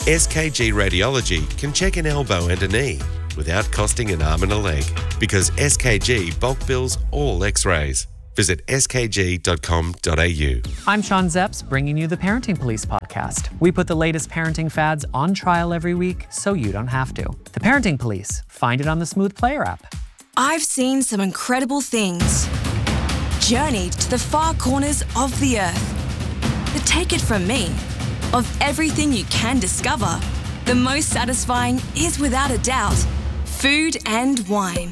SKG Radiology can check an elbow and a knee without costing an arm and a leg, because SKG bulk bills all X-rays. Visit skg.com.au. I'm Sean Zepps, bringing you the Parenting Police podcast. We put the latest parenting fads on trial every week so you don't have to. The Parenting Police. Find it on the Smooth Player app. I've seen some incredible things. Journeyed to the far corners of the earth. But take it from me, of everything you can discover, the most satisfying is without a doubt food and wine.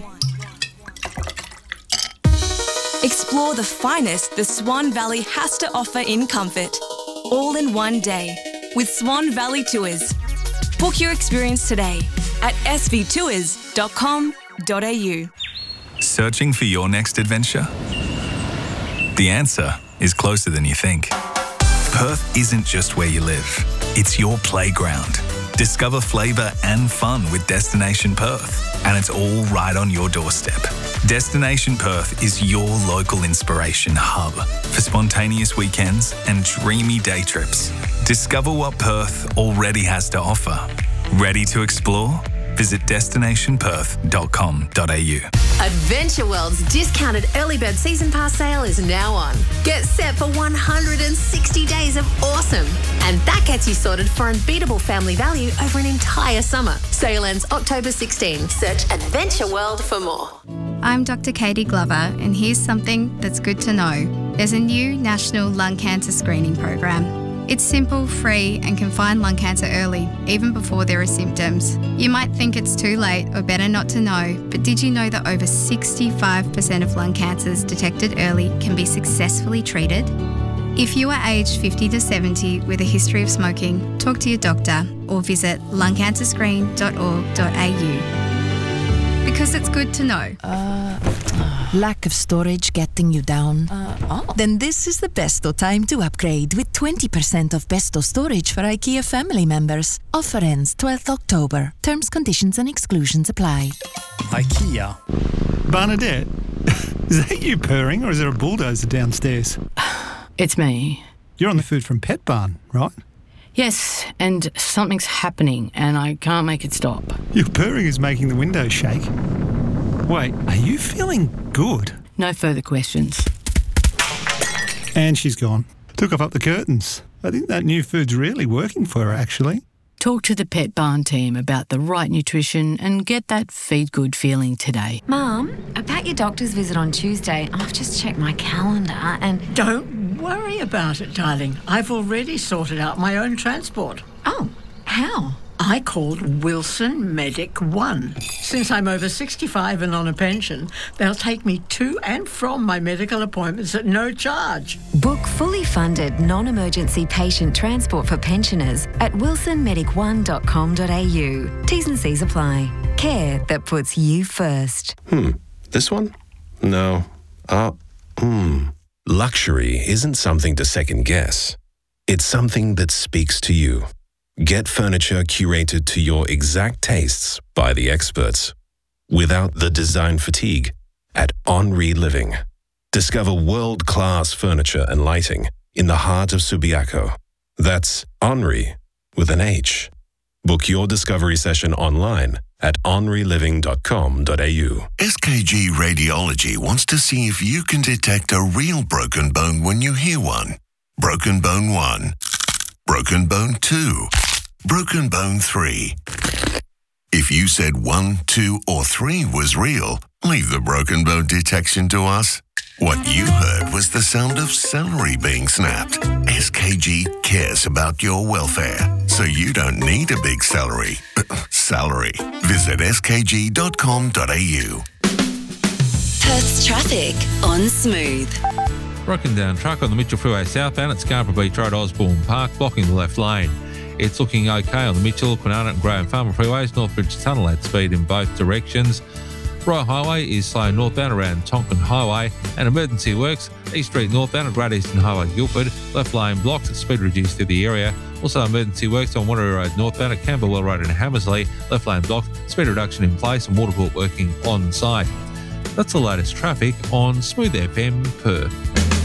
Explore the finest the Swan Valley has to offer in comfort, all in one day, with Swan Valley Tours. Book your experience today at svtours.com.au. Searching for your next adventure? The answer is closer than you think. Perth isn't just where you live, it's your playground. Discover flavour and fun with Destination Perth, and it's all right on your doorstep. Destination Perth is your local inspiration hub for spontaneous weekends and dreamy day trips. Discover what Perth already has to offer. Ready to explore? Visit destinationperth.com.au. Adventure World's discounted early bird season pass sale is now on. Get set for 160 days of awesome. And that gets you sorted for unbeatable family value over an entire summer. Sale ends October 16. Search Adventure World for more. I'm Dr. Katie Glover, and here's something that's good to know. There's a new national lung cancer screening program. It's simple, free, and can find lung cancer early, even before there are symptoms. You might think it's too late or better not to know, but did you know that over 65% of lung cancers detected early can be successfully treated? If you are aged 50 to 70 with a history of smoking, talk to your doctor or visit lungcancerscreen.org.au. Because it's good to know. Lack of storage getting you down? Then this is the besto time to upgrade with 20% off besto storage for IKEA family members. Offer ends 12th October. Terms, conditions and exclusions apply. IKEA. Bernadette, is that you purring or is there a bulldozer downstairs? It's me. You're on the food from Pet Barn, right? Yes, and something's happening and I can't make it stop. Your purring is making the windows shake. Wait, are you feeling good? No further questions. And she's gone. Took off up the curtains. I think that new food's really working for her, actually. Talk to the Pet Barn team about the right nutrition and get that feed good feeling today. Mum, about your doctor's visit on Tuesday, I've just checked my calendar and... Don't worry about it, darling. I've already sorted out my own transport. Oh, how? I called Wilson Medic One. Since I'm over 65 and on a pension, they'll take me to and from my medical appointments at no charge. Book fully funded non-emergency patient transport for pensioners at wilsonmedic1.com.au. T's and C's apply. Care that puts you first. This one? No. Luxury isn't something to second guess. It's something that speaks to you. Get furniture curated to your exact tastes by the experts, without the design fatigue, at Henri Living. Discover world-class furniture and lighting in the heart of Subiaco. That's Henri with an H. Book your discovery session online at henriliving.com.au. SKG Radiology wants to see if you can detect a real broken bone when you hear one. Broken bone 1. Broken bone 2. Broken bone 3. If you said 1, 2, or 3 was real, leave the broken bone detection to us. What you heard was the sound of celery being snapped. SKG cares about your welfare, so you don't need a big salary. Visit skg.com.au. Perth's traffic on Smooth. Broken down truck on the Mitchell Freeway southbound at Scarborough Beach Road, Osborne Park, blocking the left lane. It's looking okay on the Mitchell, Quinana and Graham Farmer freeways, Northbridge Tunnel at speed in both directions. Royal Highway is slow northbound around Tonkin Highway, and emergency works, East Street northbound at Great Eastern Highway, Guildford, left lane blocked, speed reduced through the area. Also emergency works on Waterloo Road northbound at Camberwell Road in Hammersley, left lane blocked, speed reduction in place and watercourt working on site. That's the latest traffic on Smooth FM Perth.